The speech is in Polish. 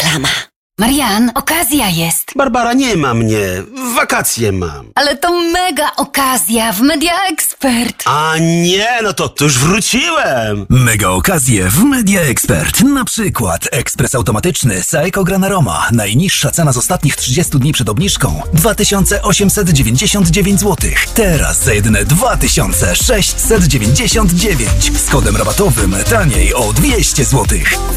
reklama. Marian, okazja jest. Barbara, nie ma mnie. Wakacje mam. Ale to mega okazja w Media Expert. A nie, no to już wróciłem. Mega okazje w Media Expert. Na przykład ekspres automatyczny Saeco Granaroma. Najniższa cena z ostatnich 30 dni przed obniżką 2899 zł. Teraz za jedyne 2699. Z kodem rabatowym taniej o 200 zł.